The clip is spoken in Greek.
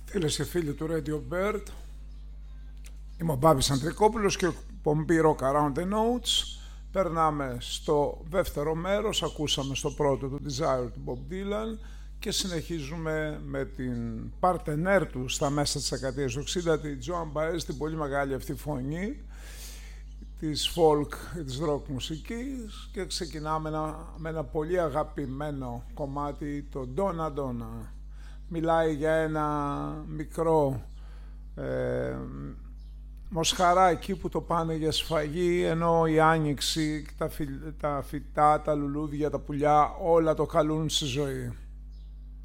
Φίλες και φίλοι του Radio Bird, είμαι ο Μπάμπης Αντρικόπουλος και εκπομπή Rock Around the Notes. Περνάμε στο δεύτερο μέρος, ακούσαμε στο πρώτο του Desire του Bob Dylan και συνεχίζουμε με την παρτενέρ του στα μέσα της δεκαετίας του 60, τη Joan Baez, την πολύ μεγάλη αυτή φωνή της folk και της rock μουσικής, και ξεκινάμε με ένα πολύ αγαπημένο κομμάτι, το Donna Donna. Μιλάει για ένα μικρό μοσχαράκι που το πάνε για σφαγή, ενώ η άνοιξη, τα φυτά, τα λουλούδια, τα πουλιά, όλα το καλούν στη ζωή.